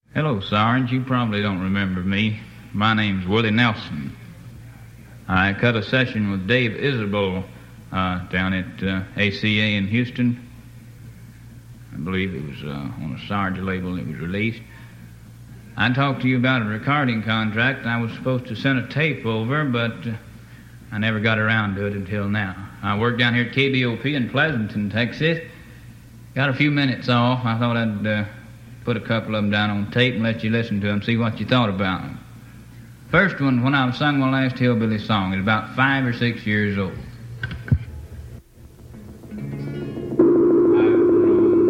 Hello, Sarge. You probably don't remember me. My name's Willie Nelson. I cut a session with Dave Isabel down at ACA in Houston. I believe it was on a Sarge label it was released. I talked to you about a recording contract. I was supposed to send a tape over, but I never got around to it until now. I work down here at KBOP in Pleasanton, Texas. Got a few minutes off. I thought I'd put a couple of them down on tape and let you listen to them, see what you thought about them. First one, when I sung my last hillbilly song, it was about 5 or 6 years old.